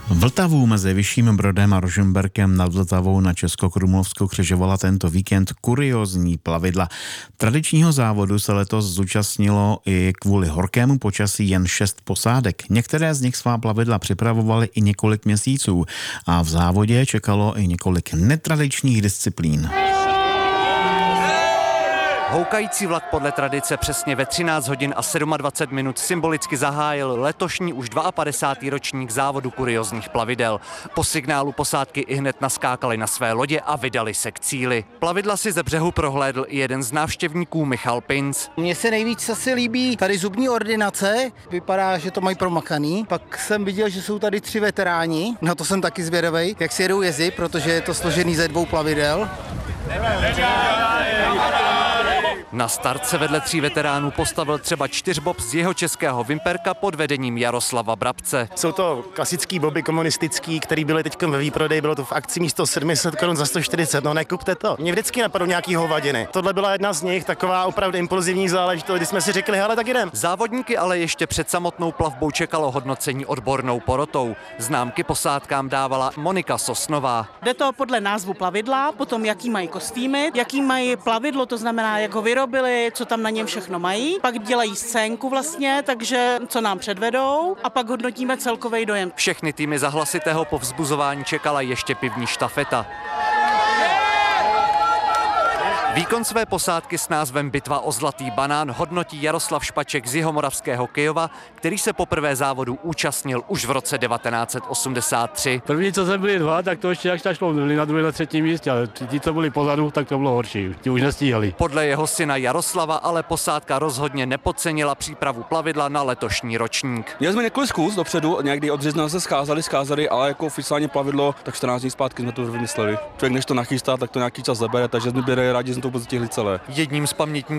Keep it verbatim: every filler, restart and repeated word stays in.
Vltavu mezi Vyšším Brodem a Rožmberkem nad Vltavou na Českokrumlovsku křižovala tento víkend kuriózní plavidla. Tradičního závodu se letos zúčastnilo i kvůli horkému počasí jen šest posádek. Některé z nich svá plavidla připravovaly i několik měsíců a v závodě čekalo i několik netradičních disciplín. Houkající vlak podle tradice přesně ve třináct hodin a dvacet sedm minut symbolicky zahájil letošní už padesátý druhý ročník závodu kuriózních plavidel. Po signálu posádky ihned naskákali na své lodě a vydali se k cíli. Plavidla si ze břehu prohlédl i jeden z návštěvníků, Michal Pinc. Mně se nejvíc asi líbí tady zubní ordinace, vypadá, že to mají promakaný. Pak jsem viděl, že jsou tady tři veteráni, na to jsem taky zvědavej, jak si jedou jezy, protože je to složený ze dvou plavidel. Na start se vedle tří veteránů postavil třeba čtyřbob z jeho českého Vimperka pod vedením Jaroslava Brabce. Jsou to klasický boby komunistický, který byly teď ve výprodeji, bylo to v akci místo sedm set korun za sto čtyřicet, no nekupte to. Mě vždycky napadou nějaký hovadiny. Tohle byla jedna z nich, taková opravdu impulzivní záležitost, kdy jsme si řekli, hele, tak jdem. Závodníky ale ještě před samotnou plavbou čekalo hodnocení odbornou porotou. Známky posádkám dávala Monika Sosnová. Jde to podle názvu plavidla, potom jaký mají kostýmy, jaký mají plavidlo, to znamená, jak ho vyrobili, co tam na něm všechno mají. Pak dělají scénku vlastně, takže co nám předvedou a pak hodnotíme celkový dojem. Všechny týmy za hlasitého povzbuzování čekala ještě pivní štafeta. Výkon své posádky s názvem Bitva o zlatý banán hodnotí Jaroslav Špaček z Jihomoravského Kyjova, který se poprvé závodu účastnil už v roce devatenáct set osmdesát tři. První, co jsme byli dva, tak to ještě jak tak šlo, byli na druhé, na třetím místě, ale ti, co byli pozadu, tak to bylo horší, ti už nestíhali. Podle jeho syna Jaroslava ale posádka rozhodně nepodcenila přípravu plavidla na letošní ročník. Měli jsme několik zkus dopředu, někdy od března se scházeli, scházeli, ale jako oficiálně plavidlo, tak čtrnáct dní zpátky jsme to vymysleli. Člověk než to nachystá, tak to nějaký čas zabere, takže jsme byli rádi, že jsme to později celé. Jedním z pamětníků